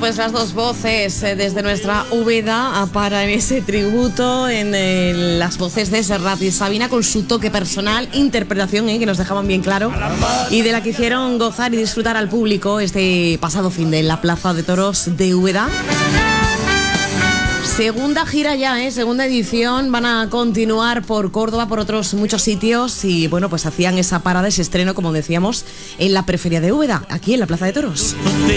pues las dos voces desde nuestra Úbeda para ese tributo en las voces de Serrat y Sabina con su toque personal, interpretación que nos dejaban bien claro y de la que hicieron gozar y disfrutar al público este pasado fin de la Plaza de Toros de Úbeda. Segunda gira ya, segunda edición, van a continuar por Córdoba, por otros muchos sitios y bueno, pues hacían esa parada, ese estreno, como decíamos, en la Preferia de Úbeda, aquí en la Plaza de Toros.